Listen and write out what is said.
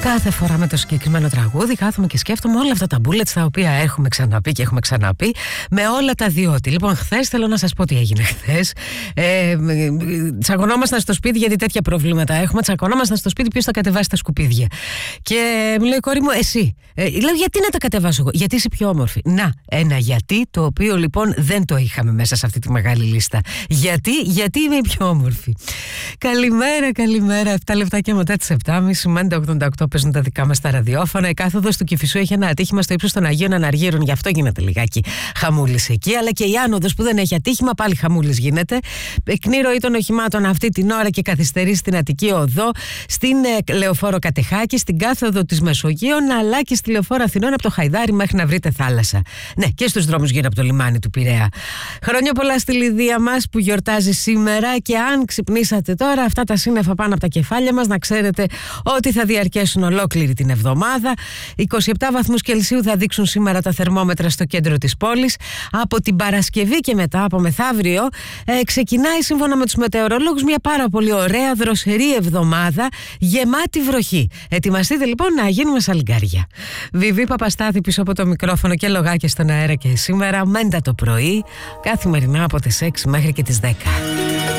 Κάθε φορά με το συγκεκριμένο τραγούδι κάθομαι και σκέφτομαι όλα αυτά τα bullets τα οποία έχουμε ξαναπεί και έχουμε ξαναπεί με όλα τα διότι. Λοιπόν, χθες θέλω να σας πω τι έγινε χθες. Τσακωνόμασταν στο σπίτι γιατί τέτοια προβλήματα έχουμε. Τσακωνόμασταν στο σπίτι ποιος θα κατεβάσει τα σκουπίδια. Και μου λέει η κόρη μου, εσύ. Λέω, γιατί να τα κατεβάσω εγώ? Γιατί είσαι πιο όμορφη. Να, ένα γιατί το οποίο λοιπόν δεν το είχαμε μέσα σε αυτή τη μεγάλη λίστα. Γιατί είμαι η πιο όμορφη. Καλημέρα. 7 λεπτά και μετά τις 7.30. Μέντε 88 παίζουν τα δικά μας τα ραδιόφωνα. Η κάθοδος του Κηφισού έχει ένα ατύχημα στο ύψος των Αγίων Αναργύρων. Γι' αυτό γίνεται λιγάκι χαμούλης εκεί. Αλλά και η άνοδος που δεν έχει ατύχημα, πάλι χαμούλης γίνεται. Εκνή ροή των οχημάτων αυτή την ώρα και καθυστερεί στην Αττική Οδό, στην Λεωφόρο Κατεχάκη, στην κάθοδο της Μεσογείων, αλλά και στη Λεωφόρο Αθηνών από το Χαϊδάρι μέχρι να βρείτε θάλασσα. Ναι, και στους δρόμους γύρω από το λιμάνι του Πειραιά. Χρόνια πολλά στη Λιδία μας που γιορτάζει σήμερα. Και αν ξυπνήσατε τώρα, αυτά τα σύννεφα πάνω από τα κεφάλια μας, να ξέρετε ότι θα διαρκέσουν ολόκληρη την εβδομάδα. 27 βαθμούς Κελσίου θα δείξουν σήμερα τα θερμόμετρα στο κέντρο της πόλης. Από την Παρασκευή και μετά, από μεθαύριο, ξεκινάει σύμφωνα με τους μετεωρολόγους μια πάρα πολύ ωραία δροσερή εβδομάδα γεμάτη βροχή. Ετοιμαστείτε λοιπόν να γίνουμε σαλιγκάρια. Βιβί Παπαστάθη πίσω από το μικρόφωνο και λογάκια στον αέρα και σήμερα. Μέντα το πρωί, καθημερινά από τις 6 μέχρι και τις 10.